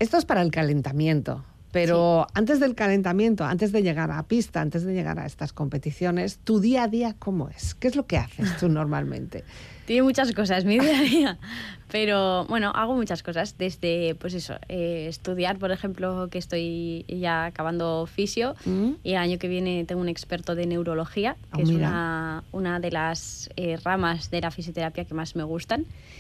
Esto es para el calentamiento. Pero antes del calentamiento, antes de llegar a pista, antes de llegar a estas competiciones, ¿tu día a día cómo es? ¿Qué es lo que haces tú normalmente? Tiene muchas cosas mi día a día, pero bueno, hago muchas cosas, desde pues eso, estudiar, por ejemplo, que estoy ya acabando fisio y el año que viene tengo un experto de neurología, que es una de las ramas de la fisioterapia que más me gustan.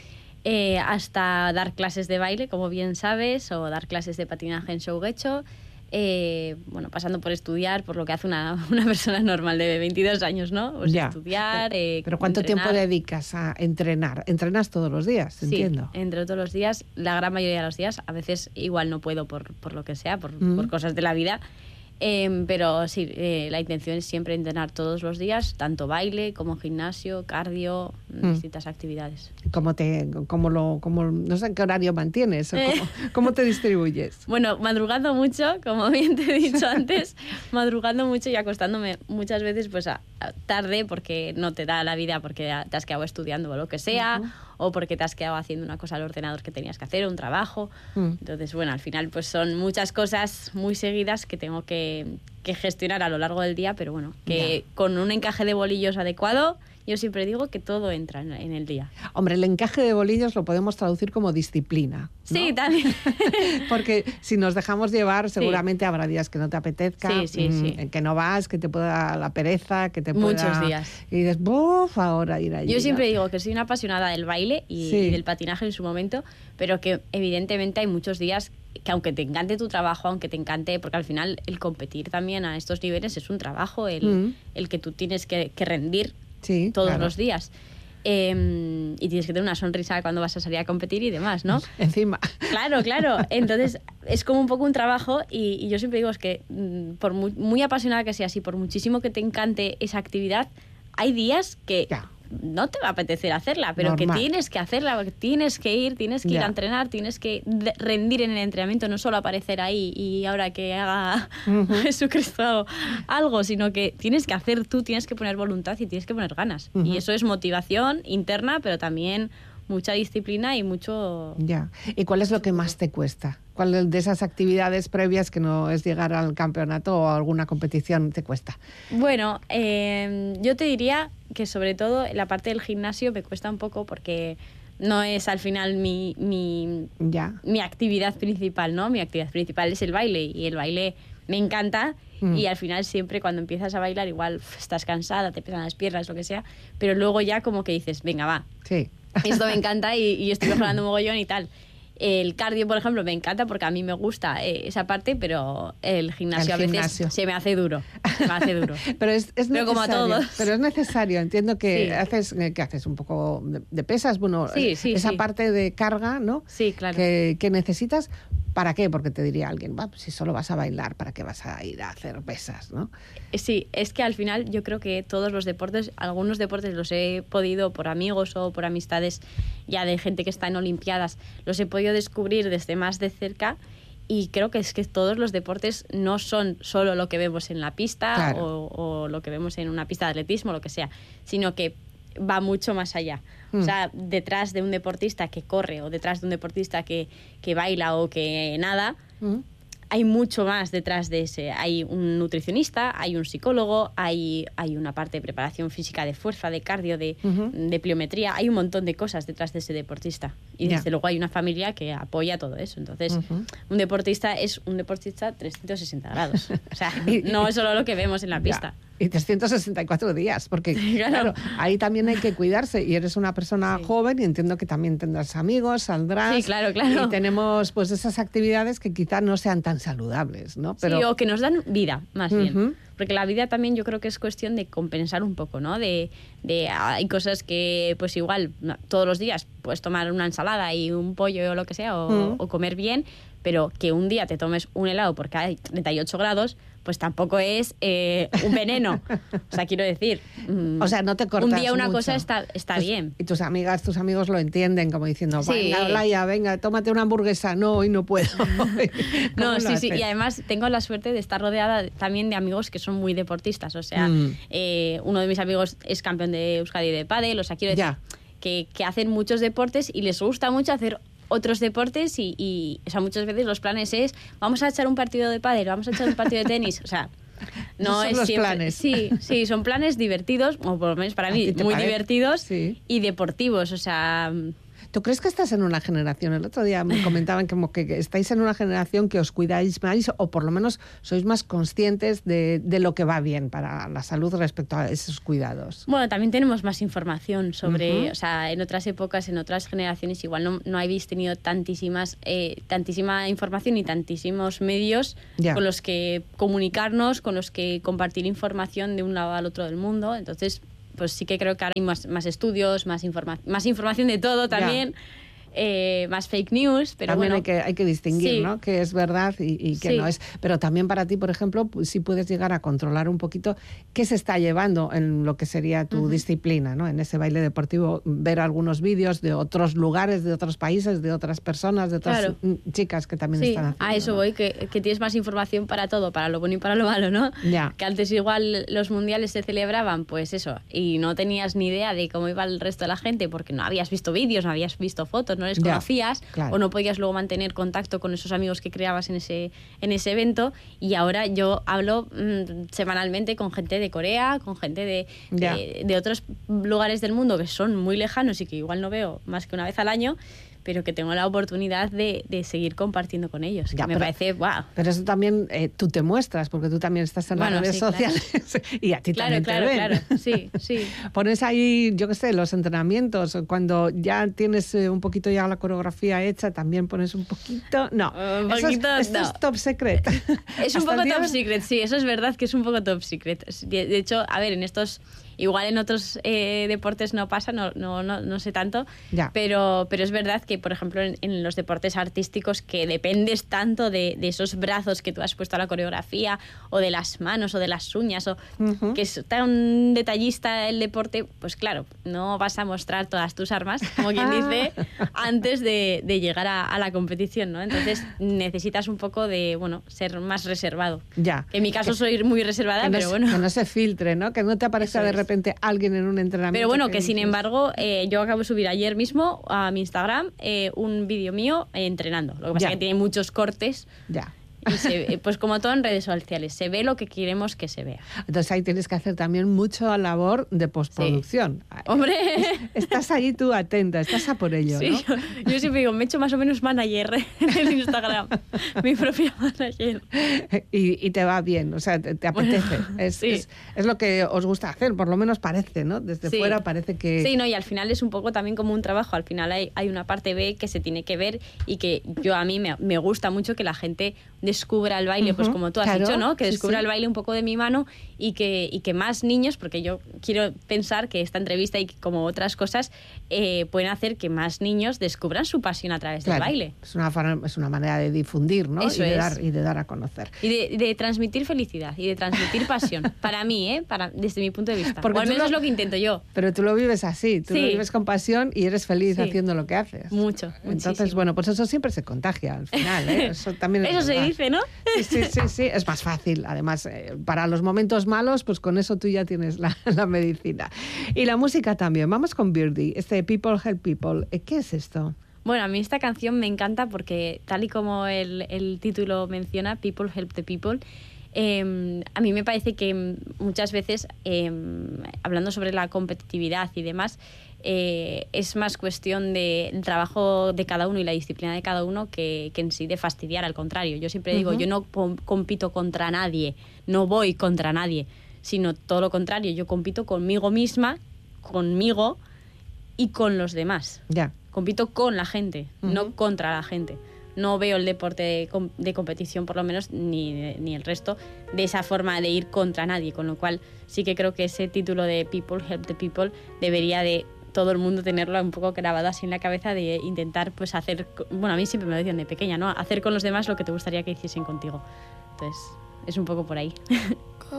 Hasta dar clases de baile, como bien sabes, o dar clases de patinaje en Shougecho, bueno, pasando por estudiar, por lo que hace una persona normal de 22 años, ¿no? Pues estudiar, pero ¿cuánto entrenar. tiempo dedicas a entrenar? ¿Entrenas todos los días? Entiendo. Sí, entreno todos los días, la gran mayoría de los días. A veces igual no puedo por lo que sea, por cosas de la vida. Pero sí, la intención es siempre entrenar todos los días, tanto baile como gimnasio, cardio, distintas actividades. No sé en qué horario mantienes, o ¿cómo te distribuyes? Bueno, madrugando mucho, como bien te he dicho antes, madrugando mucho y acostándome muchas veces pues tarde porque no te da la vida, porque te has quedado estudiando o lo que sea, o porque te has quedado haciendo una cosa al ordenador que tenías que hacer, un trabajo. Entonces, bueno, al final pues son muchas cosas muy seguidas que tengo que gestionar a lo largo del día, pero bueno, que con un encaje de bolillos adecuado, yo siempre digo que todo entra en el día. Hombre, el encaje de bolillos lo podemos traducir como disciplina, ¿no? Sí, también. Porque si nos dejamos llevar, seguramente habrá días que no te apetezca, que no vas, que te pueda la pereza, que te pueda... Muchos días. Y dices, ¡buf! Ahora ir allí. Yo siempre digo que soy una apasionada del baile y del patinaje en su momento, pero que evidentemente hay muchos días que aunque te encante tu trabajo, aunque te encante, porque al final el competir también a estos niveles es un trabajo, el que tú tienes que rendir todos los días. Y tienes que tener una sonrisa cuando vas a salir a competir y demás, ¿no? Encima. Claro. Entonces, es como un poco un trabajo y yo siempre digo es que por muy apasionada que seas y por muchísimo que te encante esa actividad, hay días que no te va a apetecer hacerla, pero que tienes que hacerla, porque tienes que ir a entrenar, tienes que rendir en el entrenamiento, no solo aparecer ahí y ahora que haga Jesucristo algo, sino que tienes que hacer tú, tienes que poner voluntad y tienes que poner ganas. Y eso es motivación interna, pero también mucha disciplina y mucho... Ya. ¿Y cuál es lo que más te cuesta? ¿Cuál de esas actividades previas que no es llegar al campeonato o a alguna competición te cuesta? Bueno, yo te diría que sobre todo la parte del gimnasio me cuesta un poco porque no es al final mi actividad principal, ¿no? Mi actividad principal es el baile y el baile me encanta y al final siempre cuando empiezas a bailar igual estás cansada, te pesan las piernas, lo que sea, pero luego ya como que dices, venga, va. Sí. Esto me encanta y estoy mejorando un mogollón y tal. El cardio, por ejemplo, me encanta porque a mí me gusta esa parte, pero el gimnasio a veces se me hace duro. Pero es pero como a todos. Pero es necesario. Entiendo que haces un poco de pesas, bueno, esa parte de carga, ¿no? Sí, claro. Que necesitas. ¿Para qué? Porque te diría alguien, si solo vas a bailar, ¿para qué vas a ir a hacer pesas, no? Sí, es que al final yo creo que todos los deportes, algunos deportes los he podido por amigos o por amistades ya de gente que está en Olimpiadas, los he podido descubrir desde más de cerca y creo que es que todos los deportes no son solo lo que vemos en la pista o lo que vemos en una pista de atletismo, lo que sea, sino que va mucho más allá. O sea, detrás de un deportista que corre o detrás de un deportista que baila o que nada, hay mucho más detrás de ese. Hay un nutricionista, hay un psicólogo, hay una parte de preparación física, de fuerza, de cardio, de pliometría. Hay un montón de cosas detrás de ese deportista. Y desde luego hay una familia que apoya todo eso. Entonces, un deportista es un deportista 360 grados. O sea, no es solo lo que vemos en la pista. Y 364 días, porque claro, ahí también hay que cuidarse. Y eres una persona joven y entiendo que también tendrás amigos, saldrás. Sí, claro. Y tenemos pues esas actividades que quizás no sean tan saludables, ¿no? Pero... Sí, o que nos dan vida, más bien. Porque la vida también yo creo que es cuestión de compensar un poco, ¿no? Hay cosas que pues igual todos los días puedes tomar una ensalada y un pollo o lo que sea, o comer bien, pero que un día te tomes un helado porque hay 38 grados, pues tampoco es un veneno. O sea, quiero decir... o sea, no te cortas un día una mucho. cosa está bien. Y tus amigos lo entienden, como diciendo, venga, Olaya, venga, tómate una hamburguesa. No, hoy no puedo. No, sí. Y además tengo la suerte de estar rodeada también de amigos que son muy deportistas. O sea, uno de mis amigos es campeón de Euskadi de pádel. O sea, quiero decir... Que hacen muchos deportes y les gusta mucho hacer otros deportes y o sea, muchas veces los planes es vamos a echar un partido de pádel, vamos a echar un partido de tenis, o sea, no son es los siempre, planes. Sí, son planes divertidos, o por lo menos para mí, muy divertidos sí. y deportivos, o sea... ¿Tú crees que estás en una generación? El otro día me comentaban como que estáis en una generación que os cuidáis más o por lo menos sois más conscientes de lo que va bien para la salud respecto a esos cuidados. Bueno, también tenemos más información sobre, o sea, en otras épocas, en otras generaciones igual no habéis tenido tantísima información y tantísimos medios con los que comunicarnos, con los que compartir información de un lado al otro del mundo, entonces... pues sí que creo que ahora hay más estudios, más información de todo también, más fake news, pero también bueno... hay que distinguir, sí. ¿no? Qué es verdad y qué no es. Pero también para ti, por ejemplo, sí puedes llegar a controlar un poquito qué se está llevando en lo que sería tu disciplina, ¿no? En ese baile deportivo, ver algunos vídeos de otros lugares, de otros países, de otras personas, de otras chicas que también están haciendo. A eso voy, que tienes más información para todo, para lo bueno y para lo malo, ¿no? Ya. Que antes igual los mundiales se celebraban, pues eso, y no tenías ni idea de cómo iba el resto de la gente porque no habías visto vídeos, no habías visto fotos, no les conocías, o no podías luego mantener contacto con esos amigos que creabas en ese evento, y ahora yo hablo semanalmente con gente de Corea, con gente de otros lugares del mundo que son muy lejanos y que igual no veo más que una vez al año, pero que tengo la oportunidad de seguir compartiendo con ellos, que me parece wow. Pero eso también tú te muestras, porque tú también estás en las redes sociales y a ti también te ven. Claro, sí. Pones ahí, yo qué sé, los entrenamientos, cuando ya tienes un poquito ya la coreografía hecha, también pones un poquito... No, esto es top secret. Es un poco top secret, sí, eso es verdad que es un poco top secret. De hecho, a ver, en estos... Igual en otros deportes no pasa, no sé tanto, pero es verdad que, por ejemplo, en los deportes artísticos que dependes tanto de esos brazos que tú has puesto a la coreografía, o de las manos, o de las uñas, o que es tan detallista el deporte, pues claro, no vas a mostrar todas tus armas, como quien dice, antes de llegar a la competición, ¿no? Entonces necesitas un poco de, bueno, ser más reservado. Ya. En mi caso soy muy reservada, pero bueno. Que no se filtre, ¿no? Que no te aparezca de repente alguien en un entrenamiento. Pero bueno, que sin embargo, yo acabo de subir ayer mismo a mi Instagram un vídeo mío entrenando. Lo que pasa es que tiene muchos cortes. Ya. Y pues como todo en redes sociales, se ve lo que queremos que se vea. Entonces ahí tienes que hacer también mucha labor de postproducción. Sí. ¡Hombre! Estás ahí tú atenta, estás a por ello, sí, ¿no? Yo siempre digo, me he hecho más o menos manager en el Instagram, mi propia manager. Y te va bien, o sea, te apetece. Es lo que os gusta hacer, por lo menos parece, ¿no? Desde fuera parece que... Sí, no, y al final es un poco también como un trabajo. Al final hay una parte B que se tiene que ver y que a mí me gusta mucho que la gente descubra el baile, pues como tú has dicho, ¿no? Que descubra el baile un poco de mi mano y que más niños, porque yo quiero pensar que esta entrevista y como otras cosas pueden hacer que más niños descubran su pasión a través del baile. Es una manera de difundir, ¿no? Eso y de dar a conocer. Y de transmitir felicidad y de transmitir pasión. Para mí, desde mi punto de vista. Porque o al menos es lo que intento yo. Pero tú lo vives así, tú lo vives con pasión y eres feliz haciendo lo que haces. Mucho, Entonces, muchísimo. bueno, pues eso siempre se contagia al final, ¿eh? Eso también es eso verdad. se dice, ¿no? Sí, es más fácil. Además, para los momentos malos, pues con eso tú ya tienes la medicina. Y la música también. Vamos con Birdie, People Help People. ¿Qué es esto? Bueno, a mí esta canción me encanta porque, tal y como el título menciona, People Help the People, a mí me parece que muchas veces, hablando sobre la competitividad y demás, es más cuestión del trabajo de cada uno y la disciplina de cada uno que en sí de fastidiar. Al contrario, yo siempre digo, yo no compito contra nadie, no voy contra nadie, sino todo lo contrario, yo compito conmigo misma, conmigo y con los demás. Compito con la gente, no contra la gente. No veo el deporte de competición, por lo menos, ni el resto, de esa forma de ir contra nadie, con lo cual sí que creo que ese título de People Help the People debería de todo el mundo tenerlo un poco grabado así en la cabeza, de intentar pues hacer, bueno, a mí siempre me lo decían de pequeña, ¿no? Hacer con los demás lo que te gustaría que hiciesen contigo. Entonces, es un poco por ahí.